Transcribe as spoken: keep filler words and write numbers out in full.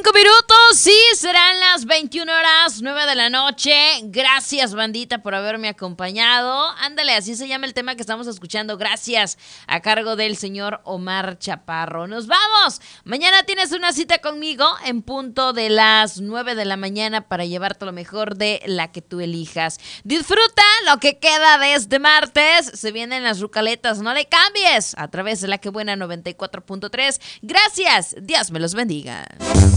cinco minutos, sí, serán las veintiuna horas, nueve de la noche. Gracias, bandita, por haberme acompañado. Ándale, así se llama el tema que estamos escuchando. Gracias, a cargo del señor Omar Chaparro. Nos vamos. Mañana tienes una cita conmigo en punto de las nueve de la mañana para llevarte lo mejor de la que tú elijas. Disfruta lo que queda de este martes. Se vienen las rucaletas, no le cambies. A través de la que buena noventa y cuatro punto tres. Gracias, Dios me los bendiga.